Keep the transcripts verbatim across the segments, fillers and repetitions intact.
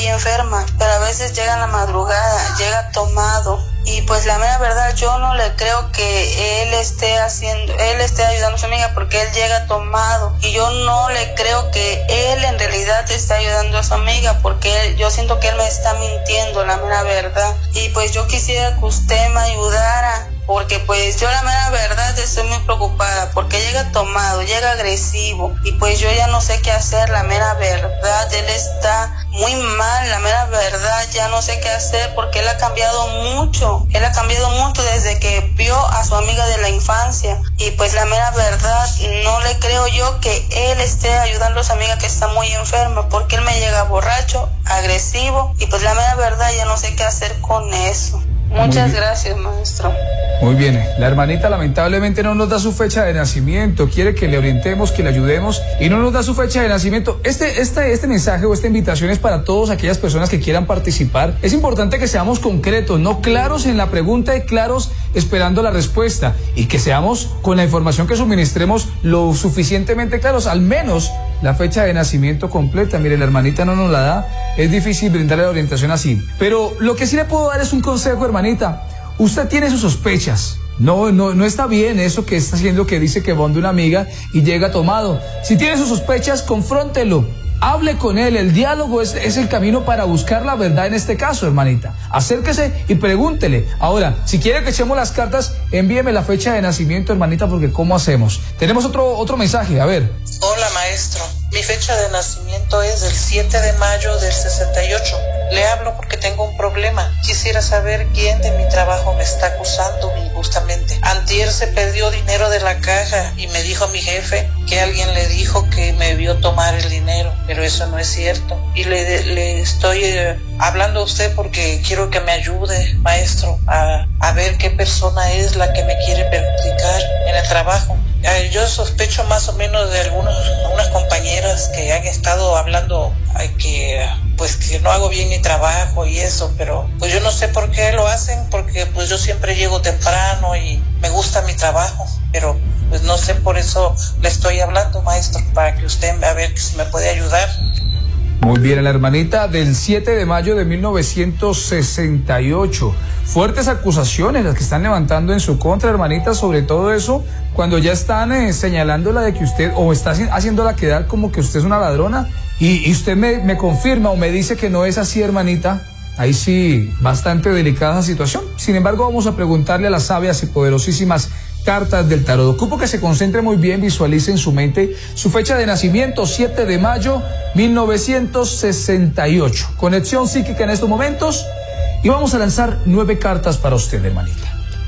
enferma, pero a veces llega en la madrugada, llega tomado. Y pues la mera verdad, yo no le creo que él esté haciendo, él esté ayudando a su amiga porque él llega tomado. Y yo no le creo que él en realidad esté ayudando a su amiga porque él, yo siento que él me está mintiendo, la mera verdad. Y pues yo quisiera que usted me ayudara, porque pues yo la mera verdad estoy muy preocupada porque llega tomado, llega agresivo y pues yo ya no sé qué hacer, la mera verdad, él está muy mal, la mera verdad, ya no sé qué hacer porque él ha cambiado mucho, él ha cambiado mucho desde que vio a su amiga de la infancia y pues la mera verdad, no le creo yo que él esté ayudando a su amiga que está muy enferma porque él me llega borracho, agresivo y pues la mera verdad ya no sé qué hacer con eso. Muchas gracias, maestro. Muy bien, la hermanita lamentablemente no nos da su fecha de nacimiento, quiere que le orientemos, que le ayudemos y no nos da su fecha de nacimiento. Este, este, este mensaje o esta invitación es para todas aquellas personas que quieran participar. Es importante que seamos concretos, no claros en la pregunta y claros esperando la respuesta y que seamos con la información que suministremos lo suficientemente claros, al menos la fecha de nacimiento completa. Mire, la hermanita no nos la da, es difícil brindarle la orientación así, pero lo que sí le puedo dar es un consejo, hermanita. Usted tiene sus sospechas. No, no, no está bien eso que está haciendo, que dice que va donde una amiga y llega tomado. Si tiene sus sospechas, confróntelo. Hable con él. El diálogo es, es el camino para buscar la verdad en este caso, hermanita. Acérquese y pregúntele. Ahora, si quiere que echemos las cartas, envíeme la fecha de nacimiento, hermanita, porque ¿cómo hacemos? Tenemos otro, otro mensaje, a ver. Hola, maestro. Mi fecha de nacimiento es el siete de mayo del sesenta y ocho. Le hablo porque tengo un problema. Quisiera saber quién de mi trabajo me está acusando injustamente. Antier se perdió dinero de la caja y me dijo mi jefe que alguien le dijo que me vio tomar el dinero, pero eso no es cierto. Y le, le estoy eh, hablando a usted porque quiero que me ayude, maestro, a, a ver qué persona es la que me quiere perjudicar en el trabajo. Eh, yo sospecho más o menos de algunos, algunas compañeras que han estado hablando eh, que pues que no hago bien mi trabajo y eso, pero pues yo no sé por qué lo hacen, porque pues yo siempre llego temprano y me gusta mi trabajo, pero pues no sé, por eso le estoy hablando, maestro, para que usted a ver si me puede ayudar. Muy bien, la hermanita del siete de mayo de mil novecientos sesenta y ocho. Fuertes acusaciones las que están levantando en su contra, hermanita, sobre todo eso, cuando ya están eh, señalándola de que usted, o está haciéndola quedar como que usted es una ladrona, y, y usted me, me confirma o me dice que no es así, hermanita. Ahí sí, bastante delicada la situación. Sin embargo, vamos a preguntarle a las sabias y poderosísimas cartas del tarot. Ocupo que se concentre muy bien, visualice en su mente su fecha de nacimiento, siete de mayo mil novecientos sesenta y ocho. Conexión psíquica en estos momentos y vamos a lanzar nueve cartas para usted, hermanita.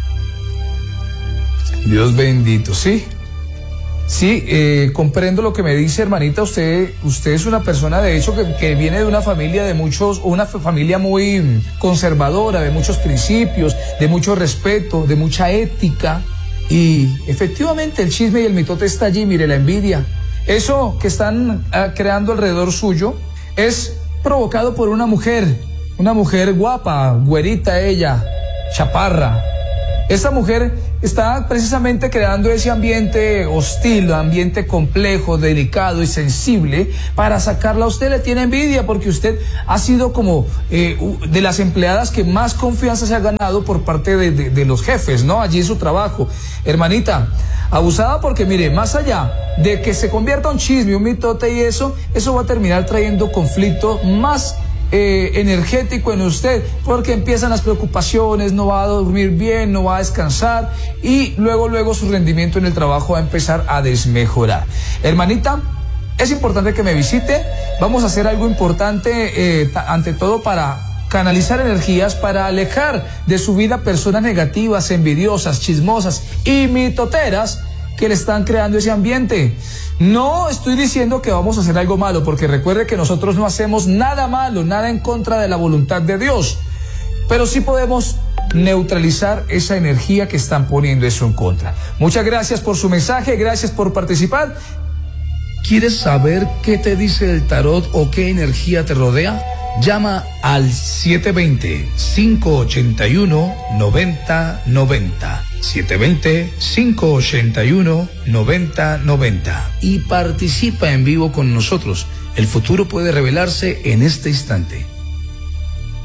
Dios bendito, ¿sí? Sí, eh, comprendo lo que me dice, hermanita. Usted, usted es una persona, de hecho, que, que viene de una familia de muchos, una familia muy conservadora, de muchos principios, de mucho respeto, de mucha ética. Y efectivamente el chisme y el mitote está allí, mire, la envidia. Eso que están uh, creando alrededor suyo es provocado por una mujer, una mujer guapa, güerita ella, chaparra. Esa mujer está precisamente creando ese ambiente hostil, ambiente complejo, delicado y sensible para sacarla. A usted le tiene envidia porque usted ha sido como eh, de las empleadas que más confianza se ha ganado por parte de, de, de los jefes, ¿no? Allí en su trabajo. Hermanita, abusada porque mire, más allá de que se convierta un chisme, un mitote y eso, eso va a terminar trayendo conflicto más Eh, energético en usted, porque empiezan las preocupaciones, no va a dormir bien, no va a descansar y luego luego su rendimiento en el trabajo va a empezar a desmejorar. Hermanita, es importante que me visite. Vamos a hacer algo importante eh, ante todo para canalizar energías, para alejar de su vida personas negativas, envidiosas, chismosas y mitoteras que le están creando ese ambiente. No estoy diciendo que vamos a hacer algo malo, porque recuerde que nosotros no hacemos nada malo, nada en contra de la voluntad de Dios, pero sí podemos neutralizar esa energía que están poniendo eso en contra. Muchas gracias por su mensaje, gracias por participar. ¿Quieres saber qué te dice el tarot o qué energía te rodea? Llama al siete dos cero, cinco ocho uno, nueve cero nueve cero. siete dos cero, cinco ocho uno, nueve cero nueve cero y participa en vivo con nosotros. El futuro puede revelarse en este instante.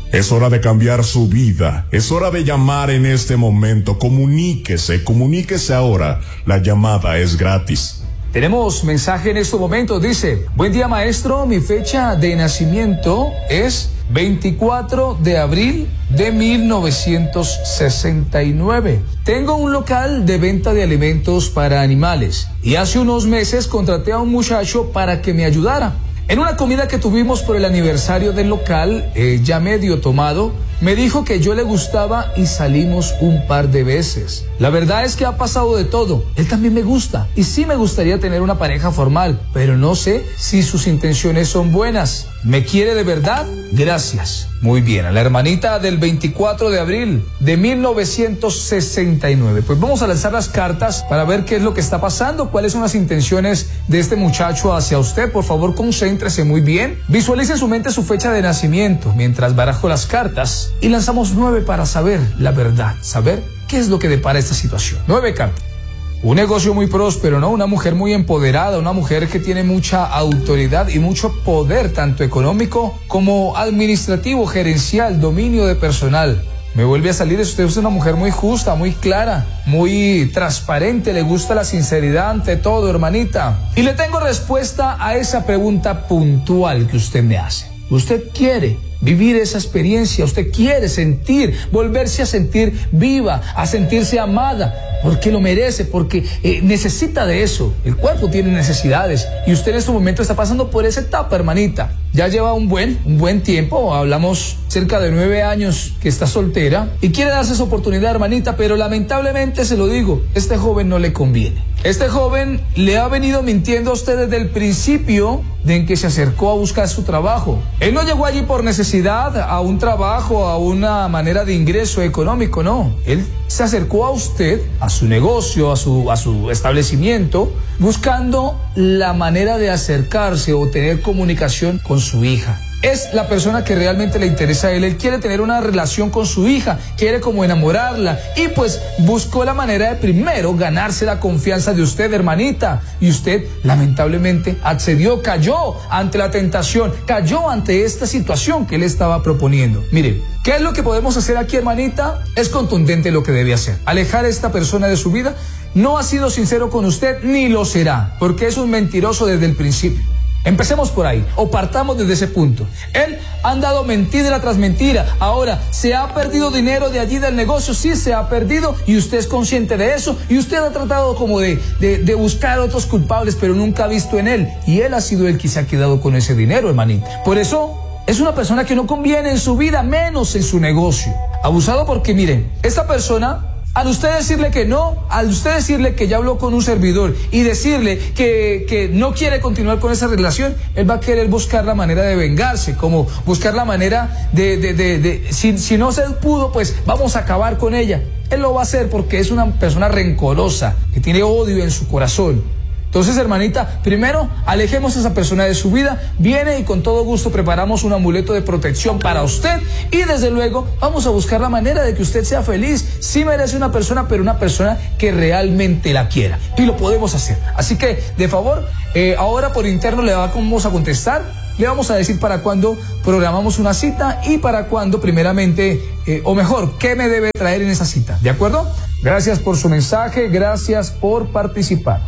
Es hora de cambiar su vida. Es hora de llamar en este momento. Comuníquese, comuníquese ahora. La llamada es gratis. Tenemos mensaje en estos momentos. Dice: buen día, maestro. Mi fecha de nacimiento es veinticuatro de abril de mil novecientos sesenta y nueve. Tengo un local de venta de alimentos para animales y hace unos meses contraté a un muchacho para que me ayudara. En una comida que tuvimos por el aniversario del local, eh, ya medio tomado, me dijo que yo le gustaba y salimos un par de veces. La verdad es que ha pasado de todo. Él también me gusta y sí me gustaría tener una pareja formal, pero no sé si sus intenciones son buenas. ¿Me quiere de verdad? Gracias. Muy bien, a la hermanita del veinticuatro de abril de mil novecientos sesenta y nueve. Pues vamos a lanzar las cartas para ver qué es lo que está pasando, cuáles son las intenciones de este muchacho hacia usted. Por favor, concéntrese muy bien. Visualice en su mente su fecha de nacimiento mientras barajo las cartas y lanzamos nueve para saber la verdad, saber qué es lo que depara esta situación. Nueve cartas. Un negocio muy próspero, ¿no? Una mujer muy empoderada, una mujer que tiene mucha autoridad y mucho poder, tanto económico como administrativo, gerencial, dominio de personal. Me vuelve a salir, usted es una mujer muy justa, muy clara, muy transparente, le gusta la sinceridad ante todo, hermanita. Y le tengo respuesta a esa pregunta puntual que usted me hace. Usted quiere vivir esa experiencia, usted quiere sentir, volverse a sentir viva, a sentirse amada, porque lo merece, porque eh, necesita de eso. El cuerpo tiene necesidades y usted en este momento está pasando por esa etapa, hermanita. Ya lleva un buen, un buen tiempo, hablamos cerca de nueve años que está soltera y quiere darse esa oportunidad, hermanita, pero lamentablemente se lo digo, este joven no le conviene. Este joven le ha venido mintiendo a usted desde el principio de en que se acercó a buscar su trabajo. Él no llegó allí por necesidad, a un trabajo, a una manera de ingreso económico, no. Él se acercó a usted, a su negocio, a su, a su establecimiento, buscando la manera de acercarse o tener comunicación con su hija. Es la persona que realmente le interesa a él. Él quiere tener una relación con su hija, quiere como enamorarla y pues buscó la manera de primero ganarse la confianza de usted, hermanita. Y usted lamentablemente accedió, cayó ante la tentación, cayó ante esta situación que él estaba proponiendo. Mire, ¿qué es lo que podemos hacer aquí, hermanita? Es contundente lo que debe hacer. Alejar a esta persona de su vida. No ha sido sincero con usted ni lo será, porque es un mentiroso desde el principio. Empecemos por ahí, o partamos desde ese punto. Él ha andado mentira tras mentira. Ahora, ¿se ha perdido dinero de allí del negocio? Sí, se ha perdido y usted es consciente de eso. Y usted ha tratado como de, de, de buscar otros culpables, pero nunca ha visto en él. Y él ha sido el que se ha quedado con ese dinero, hermanita. Por eso, es una persona que no conviene en su vida, menos en su negocio. Abusado porque, miren, esta persona... Al usted decirle que no, al usted decirle que ya habló con un servidor y decirle que, que no quiere continuar con esa relación, él va a querer buscar la manera de vengarse, como buscar la manera de, de, de, de si, si no se pudo, pues vamos a acabar con ella. Él lo va a hacer porque es una persona rencorosa, que tiene odio en su corazón. Entonces, hermanita, primero alejemos a esa persona de su vida, viene y con todo gusto preparamos un amuleto de protección para usted y desde luego vamos a buscar la manera de que usted sea feliz. Sí merece una persona, pero una persona que realmente la quiera y lo podemos hacer. Así que, de favor, eh, ahora por interno le vamos a contestar, le vamos a decir para cuándo programamos una cita y para cuándo primeramente, eh, o mejor, qué me debe traer en esa cita, ¿de acuerdo? Gracias por su mensaje, gracias por participar.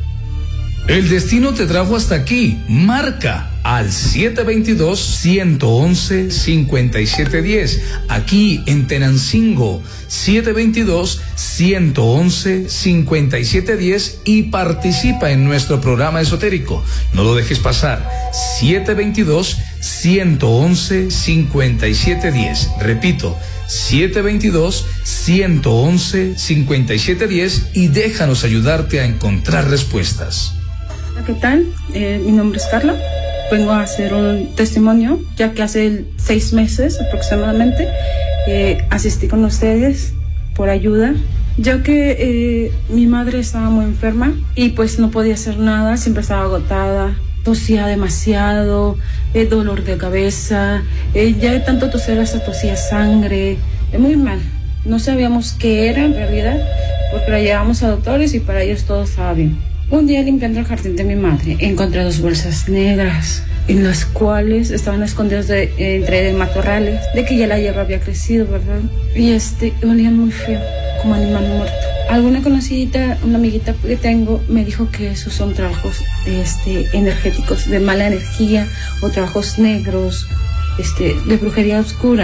El destino te trajo hasta aquí. Marca al siete dos dos, uno uno uno, cinco siete uno cero. Aquí en Tenancingo, siete dos dos, uno uno uno, cinco siete uno cero y participa en nuestro programa esotérico. No lo dejes pasar. siete dos dos, uno uno uno, cinco siete uno cero. Repito, siete dos dos, uno uno uno, cinco siete uno cero y déjanos ayudarte a encontrar respuestas. ¿Qué tal? Eh, mi nombre es Carla. Vengo a hacer un testimonio, ya que hace seis meses aproximadamente eh, asistí con ustedes por ayuda, ya que eh, mi madre estaba muy enferma y pues no podía hacer nada, siempre estaba agotada, tosía demasiado, eh, dolor de cabeza, eh, ya de tanto toser hasta tosía sangre, eh, muy mal. No sabíamos qué era en realidad, porque la llevamos a doctores y para ellos todo estaba bien. Un día limpiando el jardín de mi madre, encontré dos bolsas negras, en las cuales estaban escondidas de, entre matorrales, de que ya la hierba había crecido, ¿verdad? Y este, olían muy feo, como animal muerto. Alguna conocidita, una amiguita que tengo, me dijo que esos son trabajos este, energéticos, de mala energía, o trabajos negros, este, de brujería oscura.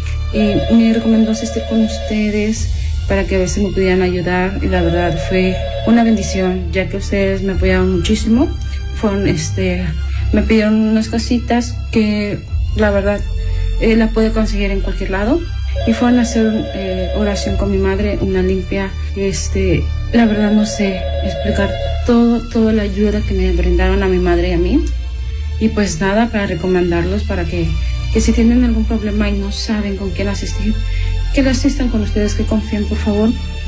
Y me recomendó asistir con ustedes para que a veces me pudieran ayudar, y la verdad fue una bendición, ya que ustedes me apoyaron muchísimo. Fueron, este, me pidieron unas cositas que la verdad eh, la puede conseguir en cualquier lado, y fueron a hacer eh, oración con mi madre, una limpia. Este, la verdad no sé explicar todo, toda la ayuda que me brindaron a mi madre y a mí, y pues nada, para recomendarlos para que, que si tienen algún problema y no saben con quién asistir, que lo asistan con ustedes, que confíen, por favor,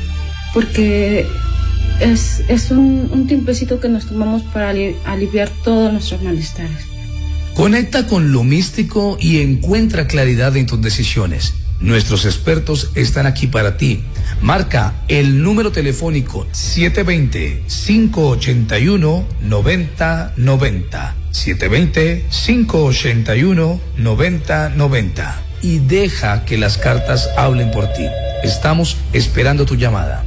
porque es, es un, un tiempecito que nos tomamos para ali- aliviar todos nuestros malestares. Conecta con lo místico y encuentra claridad en tus decisiones. Nuestros expertos están aquí para ti. Marca el número telefónico siete dos cero, cinco ocho uno, nueve cero nueve cero, siete dos cero, cinco ocho uno, nueve cero nueve cero, y deja que las cartas hablen por ti. Estamos esperando tu llamada.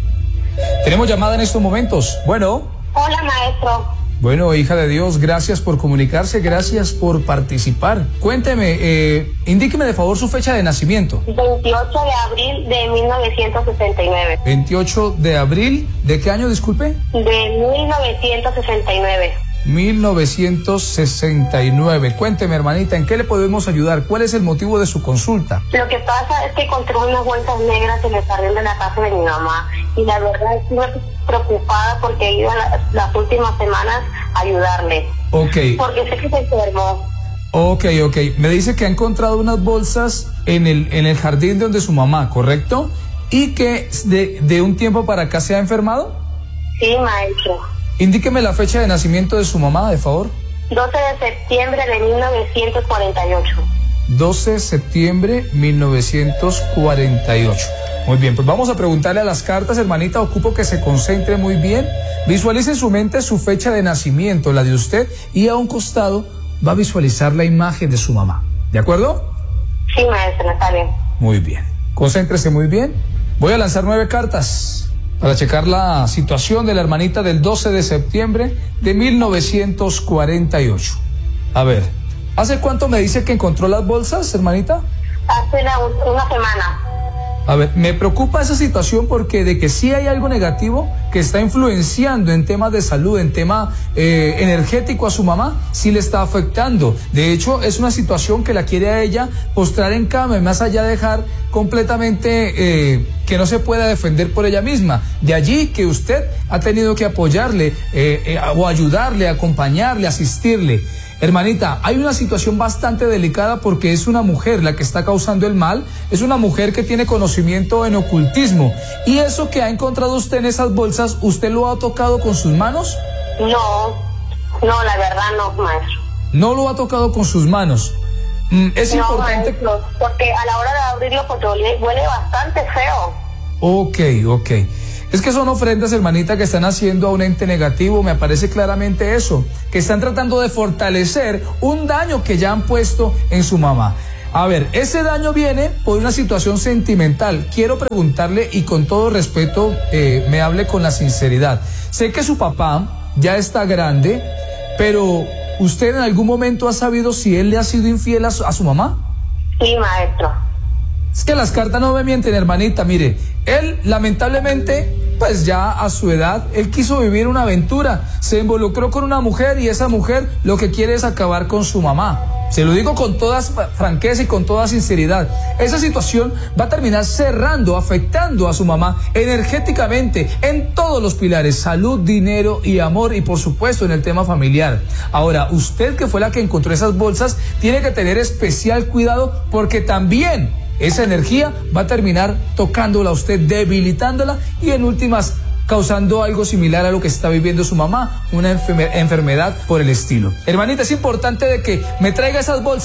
Tenemos llamada en estos momentos. Bueno. Hola, maestro. Bueno, hija de Dios, gracias por comunicarse, gracias por participar. Cuénteme, eh, indíqueme de favor su fecha de nacimiento. veintiocho de abril de mil novecientos sesenta y nueve. veintiocho de abril, ¿de qué año, disculpe? De mil novecientos sesenta y nueve. mil novecientos sesenta y nueve. Cuénteme, hermanita, ¿en qué le podemos ayudar? ¿Cuál es el motivo de su consulta? Lo que pasa es que encontré unas bolsas negras en el jardín de la casa de mi mamá, y la verdad estoy preocupada porque he ido la, las últimas semanas a ayudarle. Ok. Porque sé que se enfermó. Ok, ok. Me dice que ha encontrado unas bolsas en el, en el jardín donde su mamá, ¿correcto? ¿Y que de, de un tiempo para acá se ha enfermado? Sí, maestro. Indíqueme la fecha de nacimiento de su mamá, de favor. doce de septiembre de mil novecientos cuarenta y ocho. doce de septiembre mil novecientos cuarenta y ocho. Muy bien, pues vamos a preguntarle a las cartas, hermanita. Ocupo que se concentre muy bien. Visualice en su mente su fecha de nacimiento, la de usted, y a un costado va a visualizar la imagen de su mamá. ¿De acuerdo? Sí, maestro, está bien. Muy bien. Concéntrese muy bien. Voy a lanzar nueve cartas para checar la situación de la hermanita del doce de septiembre de mil novecientos cuarenta y ocho. A ver, ¿hace cuánto me dice que encontró las bolsas, hermanita? Hace la, una semana. A ver, me preocupa esa situación porque de que sí hay algo negativo que está influenciando en temas de salud, en tema eh, energético a su mamá, sí le está afectando. De hecho, es una situación que la quiere a ella postrar en cama y más allá de dejar completamente eh, que no se pueda defender por ella misma. De allí que usted ha tenido que apoyarle eh, eh, o ayudarle, acompañarle, asistirle. Hermanita, hay una situación bastante delicada porque es una mujer la que está causando el mal, es una mujer que tiene conocimiento en ocultismo. ¿Y eso que ha encontrado usted en esas bolsas, usted lo ha tocado con sus manos? No, no, la verdad no, maestro. No lo ha tocado con sus manos. Mm, es no, importante... maestro, porque a la hora de abrirlo pues huele, huele bastante feo. Ok, ok. Es que son ofrendas, hermanita, que están haciendo a un ente negativo. Me aparece claramente eso, que están tratando de fortalecer un daño que ya han puesto en su mamá. A ver, ese daño viene por una situación sentimental. Quiero preguntarle, y con todo respeto, eh, me hable con la sinceridad. Sé que su papá ya está grande, pero ¿usted en algún momento ha sabido si él le ha sido infiel a su, a su mamá? Sí, maestro. Es que las cartas no me mienten, hermanita. Mire, él lamentablemente, pues ya a su edad, él quiso vivir una aventura. Se involucró con una mujer y esa mujer lo que quiere es acabar con su mamá. Se lo digo con toda franqueza y con toda sinceridad. Esa situación va a terminar cerrando, afectando a su mamá energéticamente en todos los pilares: salud, dinero y amor, y por supuesto en el tema familiar. Ahora, usted que fue la que encontró esas bolsas, tiene que tener especial cuidado porque también esa energía va a terminar tocándola a usted, debilitándola y en últimas causando algo similar a lo que está viviendo su mamá, una enfer- enfermedad por el estilo. Hermanita, es importante de que me traiga esas bolsas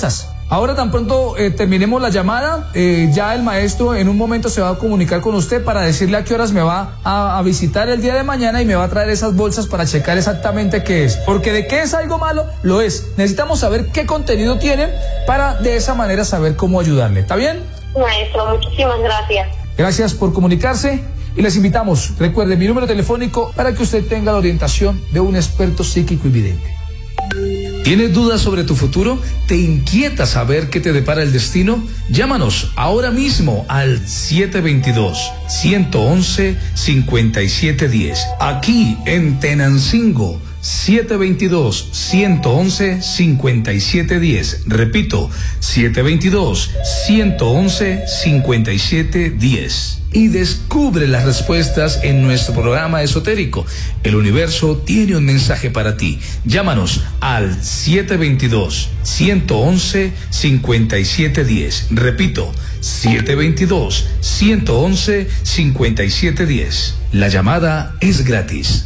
Ahora tan pronto eh, terminemos la llamada, eh, ya el maestro en un momento se va a comunicar con usted para decirle a qué horas me va a, a visitar el día de mañana y me va a traer esas bolsas para checar exactamente qué es. Porque de qué es algo malo, lo es. Necesitamos saber qué contenido tienen para de esa manera saber cómo ayudarle. ¿Está bien? Maestro, muchísimas gracias. Gracias por comunicarse y les invitamos, recuerde mi número telefónico para que usted tenga la orientación de un experto psíquico y vidente. ¿Tienes dudas sobre tu futuro? ¿Te inquieta saber qué te depara el destino? Llámanos ahora mismo al siete dos dos, uno uno uno, cinco siete uno cero. Aquí en Tenancingo, siete dos dos, uno uno uno, cinco siete uno cero. Repito, siete dos dos, uno uno uno, cinco siete uno cero. Y descubre las respuestas en nuestro programa esotérico. El universo tiene un mensaje para ti. Llámanos al siete dos dos, uno uno uno, cinco siete uno cero. Repito, siete dos dos, uno uno uno, cinco siete uno cero. La llamada es gratis.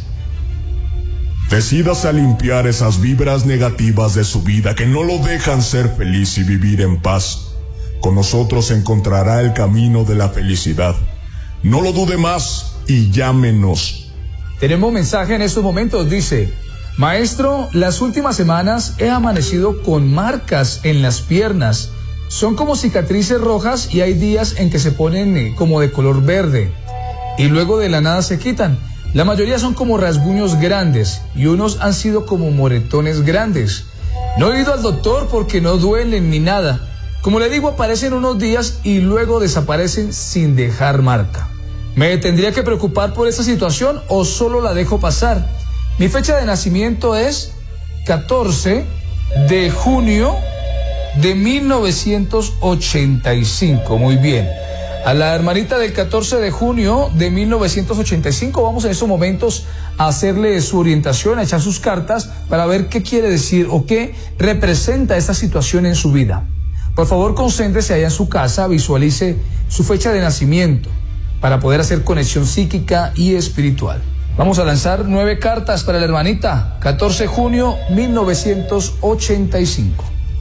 Decídase a limpiar esas vibras negativas de su vida que no lo dejan ser feliz y vivir en paz. Con nosotros encontrará el camino de la felicidad. No lo dude más y llámenos. Tenemos un mensaje en estos momentos, dice: maestro, las últimas semanas he amanecido con marcas en las piernas. Son como cicatrices rojas y hay días en que se ponen como de color verde y luego de la nada se quitan. La mayoría son como rasguños grandes y unos han sido como moretones grandes. No he ido al doctor porque no duelen ni nada. Como le digo, aparecen unos días y luego desaparecen sin dejar marca. ¿Me tendría que preocupar por esta situación o solo la dejo pasar? Mi fecha de nacimiento es catorce de junio de mil novecientos ochenta y cinco. Muy bien. A la hermanita del catorce de junio de mil novecientos ochenta y cinco vamos en estos momentos a hacerle su orientación, a echar sus cartas para ver qué quiere decir o qué representa esta situación en su vida. Por favor, concéntrese allá en su casa, visualice su fecha de nacimiento para poder hacer conexión psíquica y espiritual. Vamos a lanzar nueve cartas para la hermanita, catorce de junio de mil novecientos ochenta y cinco.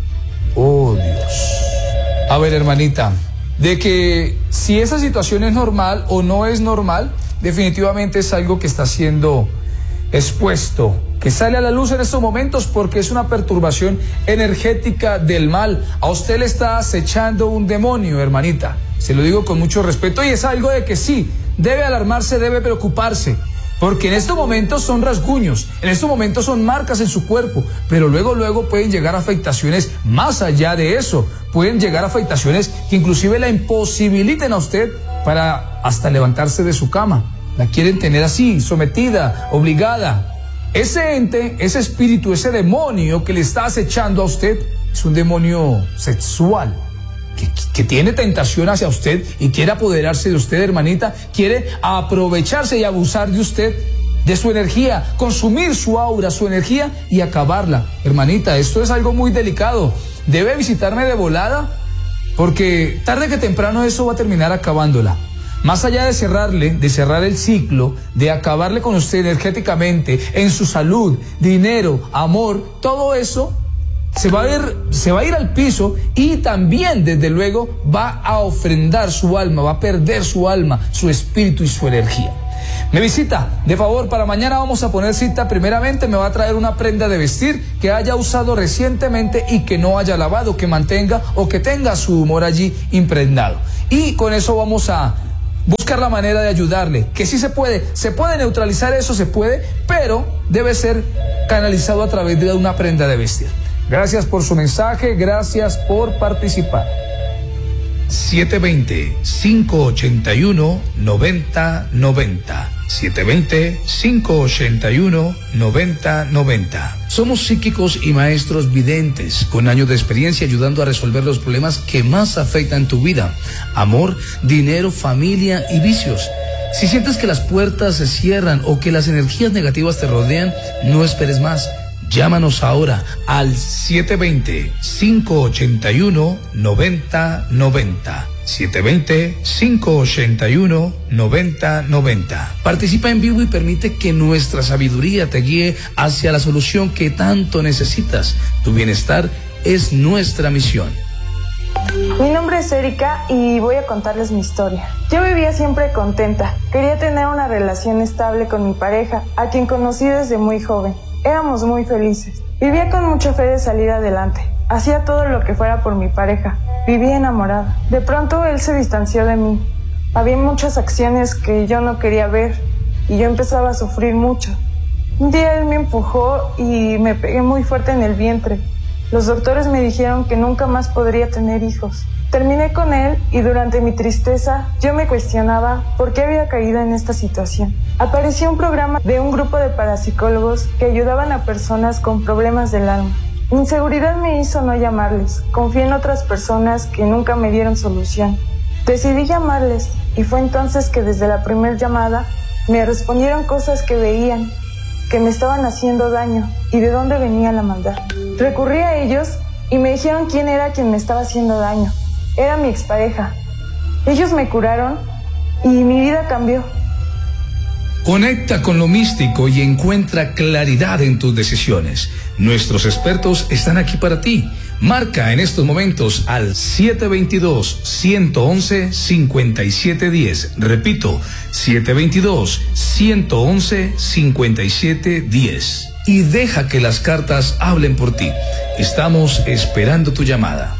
Oh, Dios. A ver, hermanita, de que si esa situación es normal o no es normal, definitivamente es algo que está siendo expuesto, que sale a la luz en estos momentos porque es una perturbación energética del mal. A usted le está acechando un demonio, hermanita. Se lo digo con mucho respeto y es algo de que sí, debe alarmarse, debe preocuparse. Porque en estos momentos son rasguños, en estos momentos son marcas en su cuerpo, pero luego, luego pueden llegar afectaciones más allá de eso. Pueden llegar afectaciones que inclusive la imposibiliten a usted para hasta levantarse de su cama. La quieren tener así, sometida, obligada. Ese ente, ese espíritu, ese demonio que le está acechando a usted es un demonio sexual. Que, que tiene tentación hacia usted y quiere apoderarse de usted, hermanita, quiere aprovecharse y abusar de usted, de su energía, consumir su aura, su energía y acabarla. Hermanita, esto es algo muy delicado. Debe visitarme de volada porque tarde que temprano eso va a terminar acabándola. Más allá de cerrarle, de cerrar el ciclo, de acabarle con usted energéticamente, en su salud, dinero, amor, todo eso se va a ir, se va a ir al piso y también, desde luego, va a ofrendar su alma, va a perder su alma, su espíritu y su energía. Me visita, de favor, para mañana vamos a poner cita. Primeramente me va a traer una prenda de vestir que haya usado recientemente y que no haya lavado, que mantenga o que tenga su humor allí impregnado. Y con eso vamos a buscar la manera de ayudarle, que sí se puede, se puede neutralizar eso, se puede, pero debe ser canalizado a través de una prenda de vestir. Gracias por su mensaje, gracias por participar. siete dos cero, cinco ocho uno, nueve cero nueve cero. siete dos cero, cinco ocho uno, nueve cero nueve cero. Somos psíquicos y maestros videntes, con años de experiencia ayudando a resolver los problemas que más afectan tu vida: amor, dinero, familia y vicios. Si sientes que las puertas se cierran o que las energías negativas te rodean, no esperes más. Llámanos ahora al siete dos cero, cinco ocho uno, nueve cero nueve cero. siete dos cero, cinco ocho uno, nueve cero nueve cero. Participa en vivo y permite que nuestra sabiduría te guíe hacia la solución que tanto necesitas. Tu bienestar es nuestra misión. Mi nombre es Erika y voy a contarles mi historia. Yo vivía siempre contenta. Quería tener una relación estable con mi pareja, a quien conocí desde muy joven. Éramos muy felices. Vivía con mucha fe de salir adelante. Hacía todo lo que fuera por mi pareja. Vivía enamorada. De pronto él se distanció de mí. Había muchas acciones que yo no quería ver y yo empezaba a sufrir mucho. Un día él me empujó y me pegué muy fuerte en el vientre. Los doctores me dijeron que nunca más podría tener hijos. Terminé con él y durante mi tristeza yo me cuestionaba por qué había caído en esta situación. Apareció un programa de un grupo de parapsicólogos que ayudaban a personas con problemas del alma. Mi inseguridad me hizo no llamarles. Confié en otras personas que nunca me dieron solución. Decidí llamarles y fue entonces que desde la primera llamada me respondieron cosas que veían, que me estaban haciendo daño y de dónde venía la maldad. Recurrí a ellos y me dijeron quién era quien me estaba haciendo daño. Era mi expareja. Ellos me curaron y mi vida cambió. Conecta con lo místico y encuentra claridad en tus decisiones. Nuestros expertos están aquí para ti. Marca en estos momentos al siete veintidós, ciento once, cincuenta y siete diez. Repito, siete veintidós, ciento once, cincuenta y siete diez. Y deja que las cartas hablen por ti. Estamos esperando tu llamada.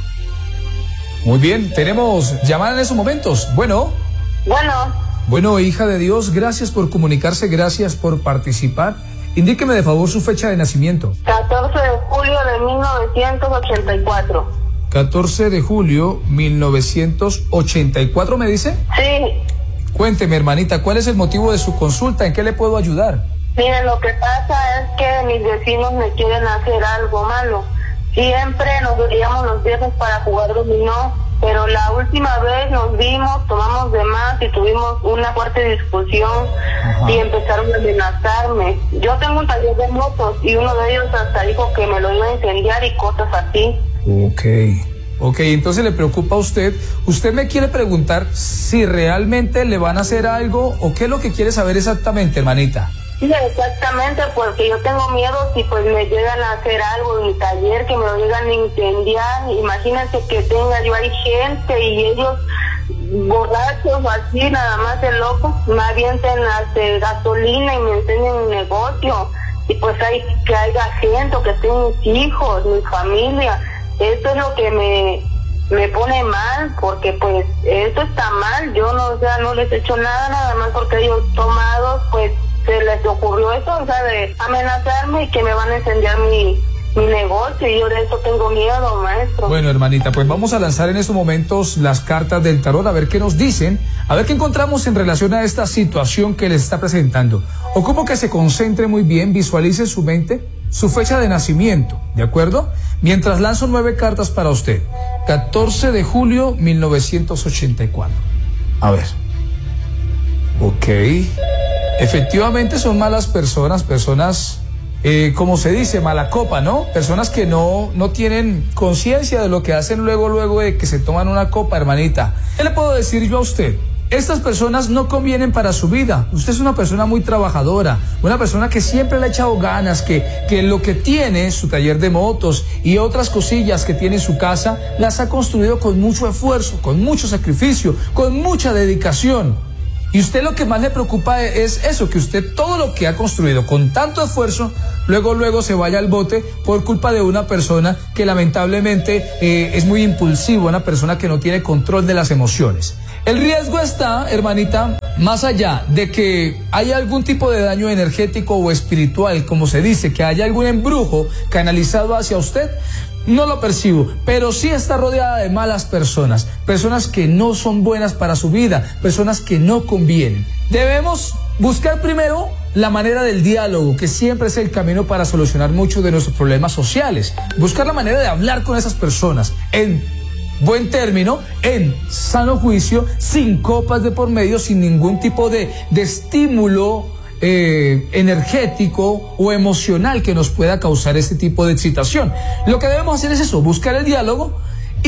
Muy bien, tenemos llamada en esos momentos. Bueno. Bueno. Bueno, hija de Dios, gracias por comunicarse, gracias por participar. Indíqueme de favor su fecha de nacimiento. catorce de julio de mil novecientos ochenta y cuatro. catorce de julio mil novecientos ochenta y cuatro, ¿me dice? Sí. Cuénteme, hermanita, ¿cuál es el motivo de su consulta? ¿En qué le puedo ayudar? Mire, lo que pasa es que mis vecinos me quieren hacer algo malo. Siempre nos veíamos los viernes para jugar dominó, pero la última vez nos vimos, tomamos de más y tuvimos una fuerte discusión. Ajá. Y empezaron a amenazarme. Yo tengo un taller de motos y uno de ellos hasta dijo que me lo iba a incendiar y cosas así. Ok, ok, entonces le preocupa a usted. ¿Usted me quiere preguntar si realmente le van a hacer algo o qué es lo que quiere saber exactamente, hermanita? Sí, exactamente, porque yo tengo miedo si pues me llegan a hacer algo en mi taller, que me lo llegan a incendiar. Imagínense que tenga yo ahí gente y ellos borrachos o así, nada más de locos, me avienten este, gasolina y me enseñen un negocio. Y pues hay que haya gente, que tengan mis hijos, mi familia. Esto es lo que me, me pone mal, porque pues esto está mal. Yo no, o sea, no les he hecho nada, nada más porque ellos tomados, pues se les ocurrió eso, o sea, de amenazarme y que me van a incendiar mi, mi negocio, y yo de eso tengo miedo, maestro. Bueno, hermanita, pues vamos a lanzar en estos momentos las cartas del tarot, a ver qué nos dicen, a ver qué encontramos en relación a esta situación que les está presentando. Ocupo que se concentre muy bien, visualice en su mente su fecha de nacimiento, ¿de acuerdo? Mientras lanzo nueve cartas para usted. catorce de julio mil novecientos ochenta y cuatro. A ver. Ok. Efectivamente son malas personas, personas, eh, como se dice, mala copa, ¿no? Personas que no, no tienen conciencia de lo que hacen luego, luego de que se toman una copa, hermanita. ¿Qué le puedo decir yo a usted? Estas personas no convienen para su vida. Usted es una persona muy trabajadora, una persona que siempre le ha echado ganas, que, que lo que tiene, su taller de motos y otras cosillas que tiene en su casa, las ha construido con mucho esfuerzo, con mucho sacrificio, con mucha dedicación. Y usted lo que más le preocupa es eso, que usted todo lo que ha construido con tanto esfuerzo, luego luego se vaya al bote por culpa de una persona que lamentablemente eh, es muy impulsiva, una persona que no tiene control de las emociones. El riesgo está, hermanita, más allá de que haya algún tipo de daño energético o espiritual, como se dice, que haya algún embrujo canalizado hacia usted. No lo percibo, pero sí está rodeada de malas personas, personas que no son buenas para su vida, personas que no convienen. Debemos buscar primero la manera del diálogo, que siempre es el camino para solucionar muchos de nuestros problemas sociales. Buscar la manera de hablar con esas personas en buen término, en sano juicio, sin copas de por medio, sin ningún tipo de, de estímulo Eh, energético o emocional que nos pueda causar este tipo de excitación. Lo que debemos hacer es eso, buscar el diálogo y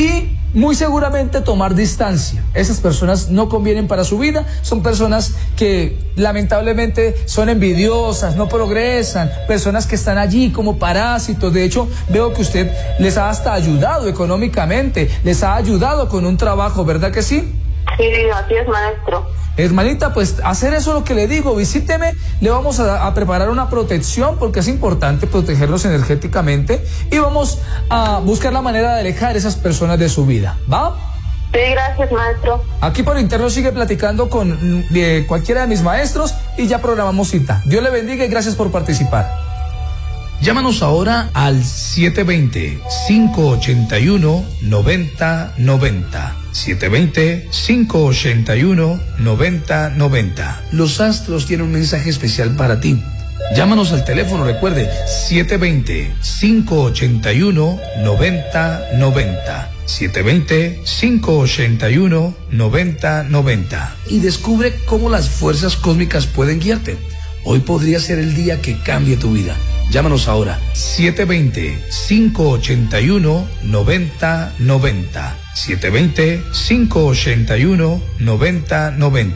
muy seguramente tomar distancia. Esas personas no convienen para su vida, son personas que lamentablemente son envidiosas, no progresan, personas que están allí como parásitos. De hecho, veo que usted les ha hasta ayudado económicamente, les ha ayudado con un trabajo, ¿verdad que sí? Sí, así es, maestro. Hermanita, pues hacer eso es lo que le digo, visíteme, le vamos a, a preparar una protección porque es importante protegerlos energéticamente y vamos a buscar la manera de alejar esas personas de su vida, ¿va? Sí, gracias, maestro. Aquí por interno sigue platicando con eh, cualquiera de mis maestros y ya programamos cita. Dios le bendiga y gracias por participar. Llámanos ahora al siete dos cero, cinco ocho uno, nueve cero nueve cero. siete dos cero, cinco ocho uno, nueve cero nueve cero. Los astros tienen un mensaje especial para ti. Llámanos al teléfono, recuerde, siete dos cero, cinco ocho uno, nueve cero nueve cero. siete dos cero, cinco ocho uno, nueve cero nueve cero. Y descubre cómo las fuerzas cósmicas pueden guiarte. Hoy podría ser el día que cambie tu vida. Llámanos ahora, siete dos cero, cinco ocho uno, nueve cero nueve cero. siete dos cero, cinco ocho uno, nueve cero nueve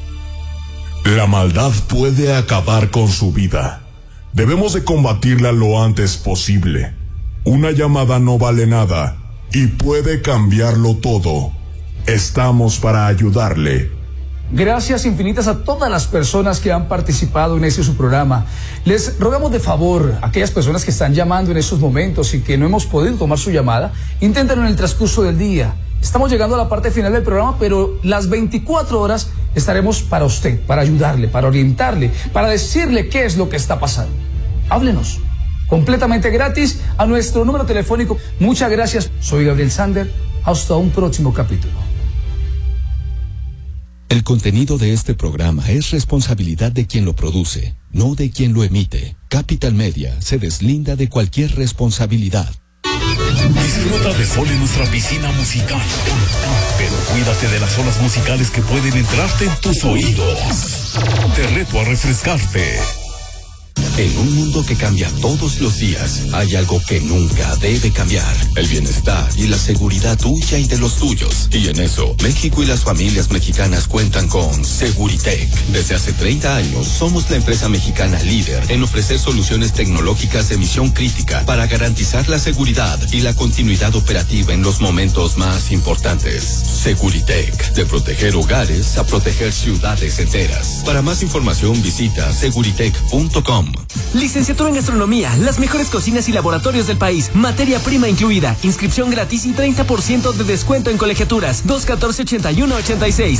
cero. La maldad puede acabar con su vida. Debemos de combatirla lo antes posible. Una llamada no vale nada y puede cambiarlo todo. Estamos para ayudarle. Gracias infinitas a todas las personas que han participado en este su programa. Les rogamos de favor a aquellas personas que están llamando en estos momentos y que no hemos podido tomar su llamada, inténtenlo en el transcurso del día. Estamos llegando a la parte final del programa, pero las veinticuatro horas estaremos para usted, para ayudarle, para orientarle, para decirle qué es lo que está pasando. Háblenos, completamente gratis, a nuestro número telefónico. Muchas gracias, soy Gabriel Sander, hasta un próximo capítulo. El contenido de este programa es responsabilidad de quien lo produce, no de quien lo emite. Capital Media se deslinda de cualquier responsabilidad. Disfruta de sol en nuestra piscina musical, pero cuídate de las olas musicales que pueden entrarte en tus oídos. Te reto a refrescarte. En un mundo que cambia todos los días, hay algo que nunca debe cambiar: el bienestar y la seguridad tuya y de los tuyos. Y en eso, México y las familias mexicanas cuentan con Seguritech. Desde hace treinta años, somos la empresa mexicana líder en ofrecer soluciones tecnológicas de misión crítica para garantizar la seguridad y la continuidad operativa en los momentos más importantes. Seguritech, de proteger hogares a proteger ciudades enteras. Para más información, visita seguritech punto com. Licenciatura en Gastronomía, las mejores cocinas y laboratorios del país, materia prima incluida, inscripción gratis y treinta por ciento de descuento en colegiaturas. dos catorce ochenta y uno ochenta y seis.